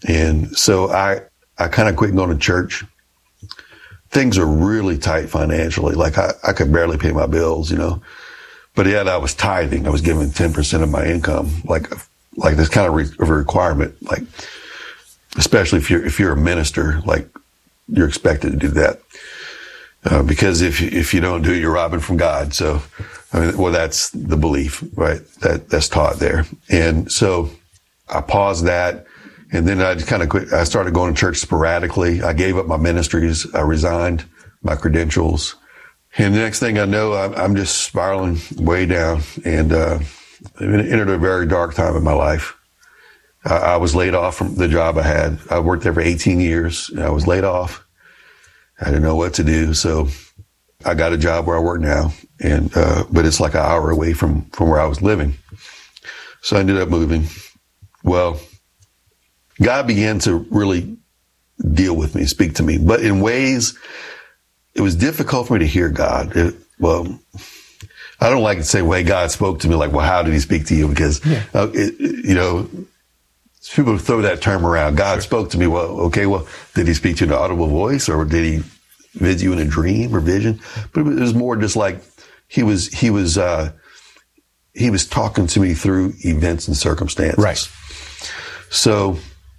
And so I kind of quit going to church. Things are really tight financially. Like I could barely pay my bills, but yet I was tithing. I was giving 10% of my income, like this kind of of a requirement, like, especially if you're a minister, like you're expected to do that. Because if you don't do it, you're robbing from God. So, that's the belief, right? That's taught there. And so I paused that. And then I just kind of quit. I started going to church sporadically. I gave up my ministries. I resigned my credentials. And the next thing I know, I'm just spiraling way down, and entered a very dark time in my life. I was laid off from the job I had. I worked there for 18 years. And I was laid off. I didn't know what to do. So I got a job where I work now, and but it's like an hour away from where I was living. So I ended up moving. Well, God began to really deal with me, speak to me, but in ways it was difficult for me to hear God. I don't like to say, well, hey, God spoke to me. Like, well, how did he speak to you? Because, people throw that term around. God spoke to me. Well, okay, did he speak to you in an audible voice, or did he visit you in a dream or vision? But it was more just like he was talking to me through events and circumstances. Right. So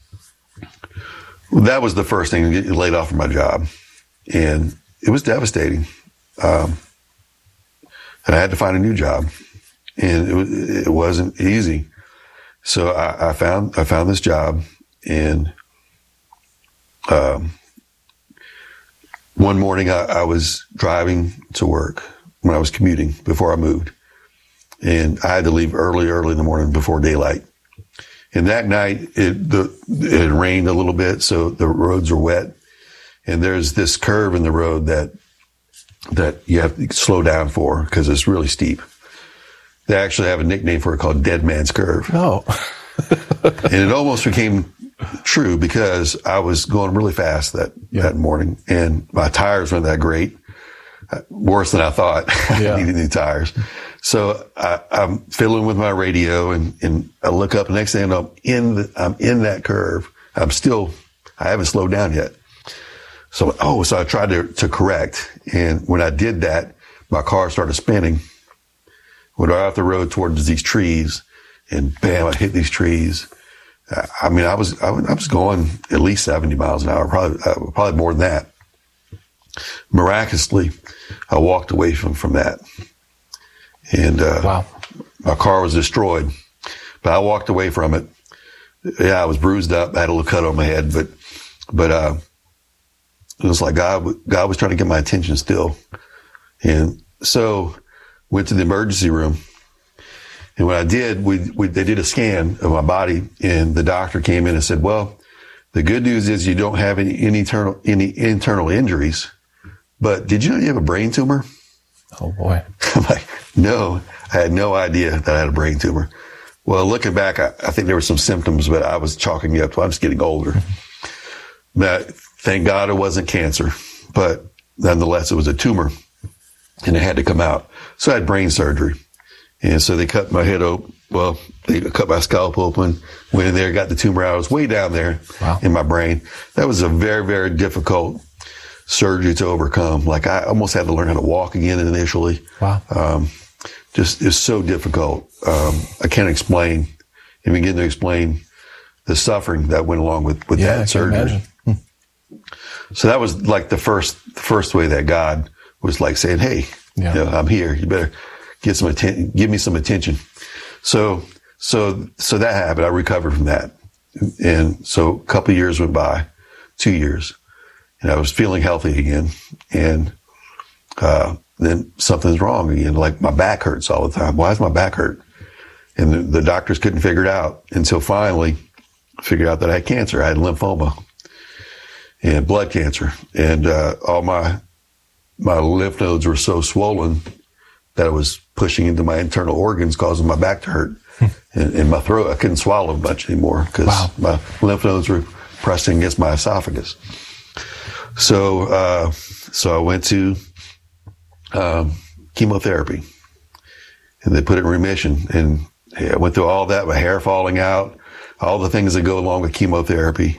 that was the first thing, to get laid off from my job. And it was devastating. And I had to find a new job, and it wasn't easy. So I found this job, and one morning I was driving to work when I was commuting before I moved, and I had to leave early in the morning before daylight. And that night it rained a little bit, so the roads were wet, and there's this curve in the road that you have to slow down for because it's really steep. They actually have a nickname for it called Dead Man's Curve. Oh. And it almost became true because I was going really fast that morning, and my tires weren't that great. Worse than I thought. I needed new tires. So I'm fiddling with my radio, and I look up, and the next thing I know, I'm in that curve. I haven't slowed down yet. So I tried to correct. And when I did that, my car started spinning. Went right off the road towards these trees, and bam, I hit these trees. I was going at least 70 miles an hour, probably more than that. Miraculously, I walked away from that. And wow. My car was destroyed, but I walked away from it. Yeah, I was bruised up. I had a little cut on my head, but it was like God was trying to get my attention still. And so went to the emergency room. And when I did, they did a scan of my body, and the doctor came in and said, well, the good news is you don't have any internal injuries, but did you know you have a brain tumor? Oh boy. I'm like, no, I had no idea that I had a brain tumor. Well, looking back, I think there were some symptoms, but I was chalking it up to I'm just getting older. But thank God it wasn't cancer, but nonetheless, it was a tumor, and it had to come out. So I had brain surgery. And so they cut my head open. Well, they cut my scalp open, went in there, got the tumor out. It was way down there in my brain. That was a very, very difficult surgery to overcome. Like, I almost had to learn how to walk again initially. Wow. Just it's so difficult. I can't begin to explain the suffering that went along with that surgery. So that was like the first way that God was like saying, hey, I'm here. You better get some attention, give me some attention. So that happened. I recovered from that. And so a couple of years went by, 2 years, and I was feeling healthy again. And, then something's wrong again. Like, my back hurts all the time. Why does my back hurt? And the doctors couldn't figure it out until finally figured out that I had cancer. I had lymphoma and blood cancer. And, all my lymph nodes were so swollen that it was pushing into my internal organs, causing my back to hurt. And my throat, I couldn't swallow much anymore because my lymph nodes were pressing against my esophagus. So I went to chemotherapy, and they put it in remission. And I went through all that, my hair falling out, all the things that go along with chemotherapy.